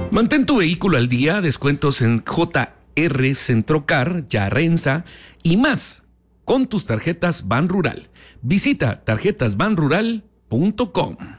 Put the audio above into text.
Mantén tu vehículo al día, descuentos en JR Centrocar, Yarrenza y más con tus tarjetas Ban Rural. Visita tarjetasbanrural.com.